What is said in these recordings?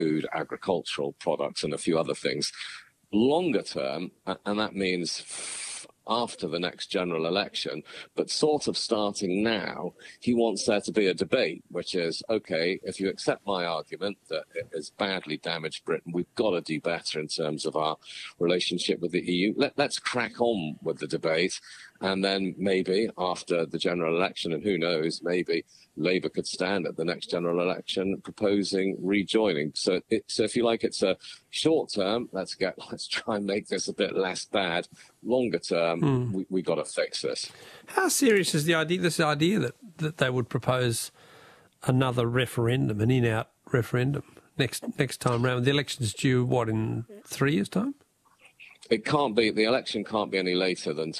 food, agricultural products, and a few other things. Longer term, and that means after the next general election, but sort of starting now, he wants there to be a debate, which is, okay, if you accept my argument that it has badly damaged Britain, we've got to do better in terms of our relationship with the EU. Let's crack on with the debate. And then maybe after the general election, and who knows, maybe Labour could stand at the next general election proposing rejoining. So if you like, it's a short term, let's try and make this a bit less bad. Longer term, we got to fix this. How serious is this idea that they would propose another referendum, an in-out referendum next time round? The election's due, what, in 3 years' time? It can't be. The election can't be any later than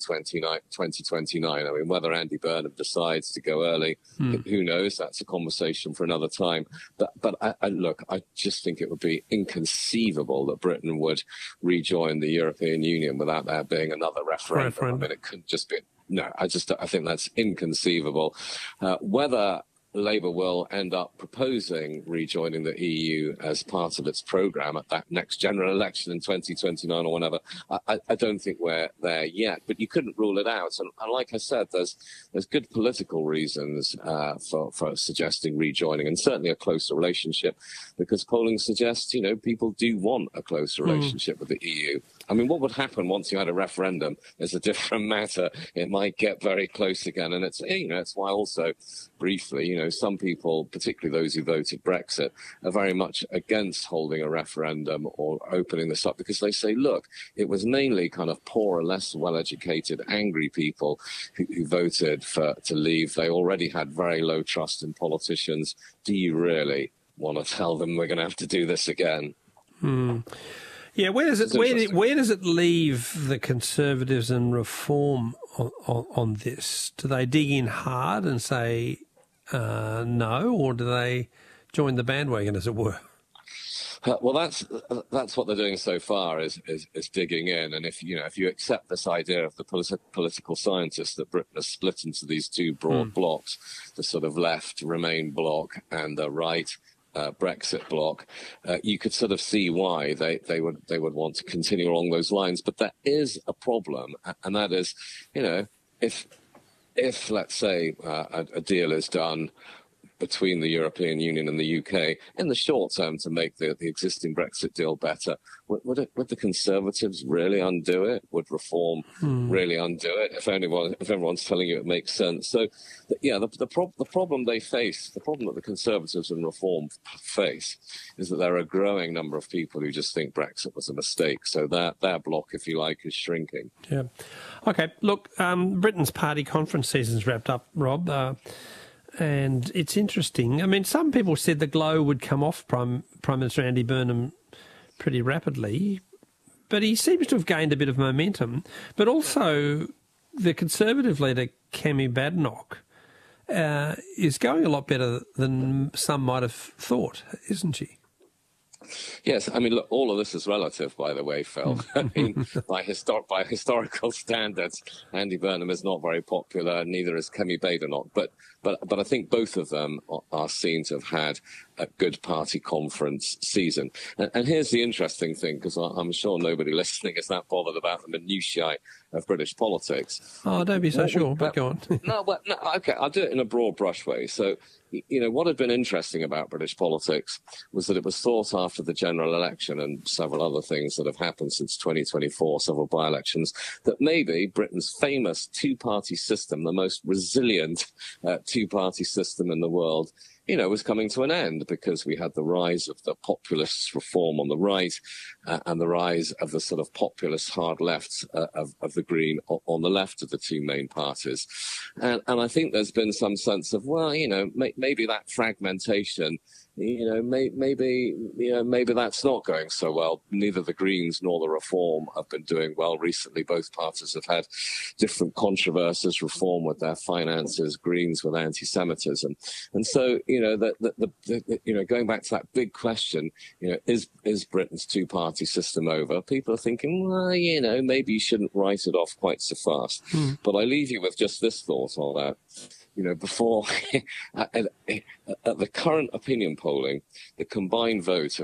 2029. I mean, whether Andy Burnham decides to go early, who knows? That's a conversation for another time. But I just think it would be inconceivable that Britain would rejoin the European Union without there being another referendum. I mean, it could just be. No, I think that's inconceivable. Whether Labour will end up proposing rejoining the EU as part of its programme at that next general election in 2029 or whenever. I don't think we're there yet, but you couldn't rule it out. And like I said, there's good political reasons for suggesting rejoining, and certainly a closer relationship, because polling suggests, people do want a closer relationship with the EU. I mean, what would happen once you had a referendum is a different matter. It might get very close again. And it's why also, briefly, some people, particularly those who voted Brexit, are very much against holding a referendum or opening this up, because they say, look, it was mainly kind of poorer, less well-educated, angry people who voted to leave. They already had very low trust in politicians. Do you really want to tell them we're going to have to do this again? Yeah, where does it leave the Conservatives and Reform on this? Do they dig in hard and say no, or do they join the bandwagon, as it were? Well, that's what they're doing so far is digging in, and if you accept this idea of the political scientists that Britain has split into these two broad blocks, the sort of left Remain bloc and the right Brexit bloc, you could sort of see why they would want to continue along those lines. But there is a problem, and that is, if let's say a deal is done between the European Union and the UK in the short term to make the existing Brexit deal better, would the Conservatives really undo it? Would Reform really undo it? If everyone's telling you it makes sense. So, the problem they face, the problem that the Conservatives and Reform face, is that there are a growing number of people who just think Brexit was a mistake. So their bloc, if you like, is shrinking. Yeah. Okay. Look, Britain's party conference season's wrapped up, Rob. And it's interesting. I mean, some people said the glow would come off Prime Minister Andy Burnham pretty rapidly, but he seems to have gained a bit of momentum. But also, the Conservative leader, Kemi Badenoch, is going a lot better than some might have thought, isn't she? Yes, I mean, look, all of this is relative, by the way, Phil. I mean, by historical standards, Andy Burnham is not very popular, neither is Kemi Badenoch. But I think both of them are seen to have had a good party conference season. And here's the interesting thing, because I'm sure nobody listening is that bothered about the minutiae of British politics. Oh, don't be so sure, but go on. No, okay, I'll do it in a broad brush way. So, what had been interesting about British politics was that it was thought after the general election and several other things that have happened since 2024, several by-elections, that maybe Britain's famous two-party system, the most resilient two-party system in the world, was coming to an end, because we had the rise of the populist Reform on the right and the rise of the sort of populist hard left of the Green on the left of the two main parties. And I think there's been some sense of, well, maybe that fragmentation, maybe that's not going so well. Neither the Greens nor the Reform have been doing well recently. Both parties have had different controversies, Reform with their finances, Greens with anti-Semitism. And so, going back to that big question, is Britain's two-party system over? People are thinking, well, maybe you shouldn't write it off quite so fast. But I leave you with just this thought on that. before at the current opinion polling, the combined vote